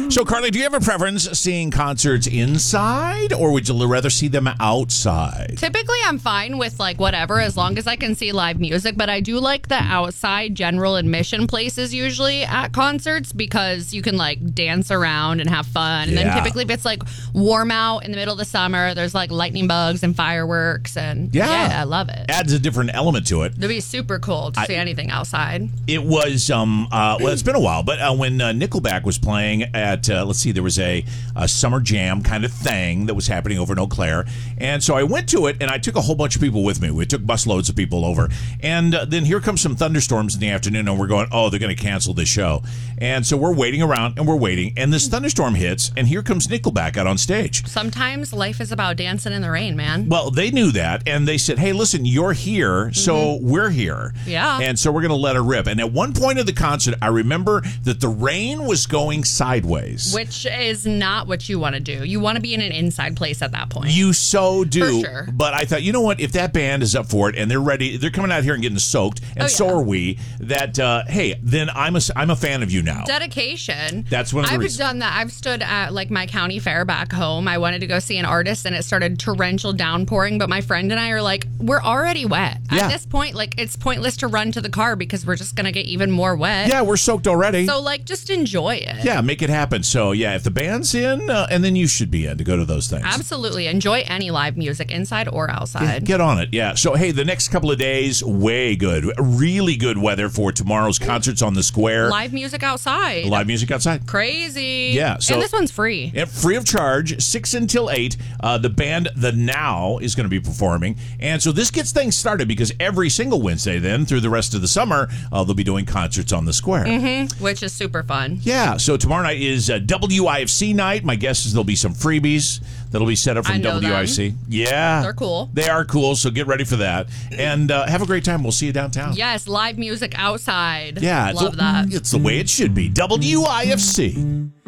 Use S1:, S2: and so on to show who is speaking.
S1: So, Carly, do you have a preference seeing concerts inside, or would you rather see them outside?
S2: Typically, I'm fine with like whatever, as long as I can see live music. But I do like the outside general admission places usually at concerts because you can like dance around and have fun. And then typically, if it's like warm out in the middle of the summer, there's like lightning bugs and fireworks, and yeah, I love it.
S1: Adds a different element to it.
S2: It'd be super cool to see anything outside.
S1: It was well, it's been a while, but when Nickelback was playing at let's see, there was a summer jam kind of thing that was happening over in Eau Claire, and so I went to it, and I took a whole bunch of people with me. We took busloads of people over, and then here comes some thunderstorms in the afternoon, and we're going, oh, they're going to cancel this show, and so we're waiting around, and we're waiting, and this thunderstorm hits, and here comes Nickelback out on stage.
S2: Sometimes life is about dancing in the rain, man.
S1: Well, they knew that, and they said, hey, listen, you're here, so we're here.
S2: Yeah.
S1: And so we're going to let her rip. And at one point of the concert, I remember that the rain was going sideways.
S2: Which is not what you want to do. You want to be in an inside place at that point.
S1: You so do.
S2: For sure.
S1: But I thought, you know what? If that band is up for it and they're ready, they're coming out here and getting soaked, and so are we, that, hey, then I'm a fan of you now.
S2: Dedication.
S1: That's one of the reasons.
S2: I've done that. I've stood at like my county fair back home. I wanted to go see an artist, and it started torrential downpouring, but my friend and I are like, we're already wet.
S1: Yeah.
S2: At this point, like, it's pointless to run to the car because we're just going to get even more wet.
S1: Yeah, we're soaked already.
S2: So, like, just enjoy it.
S1: Yeah, make it happen. So, yeah, if the band's in, and then you should be in to go to those things.
S2: Absolutely. Enjoy any live music, inside or outside.
S1: Yeah, get on it, yeah. So, hey, the next couple of days, way good. Really good weather for tomorrow's concerts on the square.
S2: Live music outside.
S1: Live music outside.
S2: Crazy.
S1: Yeah. So,
S2: and this one's free.
S1: Yeah, free of charge, 6 until 8. The band The Now is going to be performing. And so this gets things started because every single Wednesday then through the rest of the summer, they'll be doing concerts on the square.
S2: Which is super fun.
S1: Yeah. So tomorrow night is WIFC night. My guess is there'll be some freebies that'll be set up from WIFC. Yeah.
S2: They're cool.
S1: They are cool. So get ready for that. And have a great time. We'll see you downtown.
S2: Yes. Live music outside.
S1: Yeah.
S2: Love that.
S1: It's the way it should be. WIFC.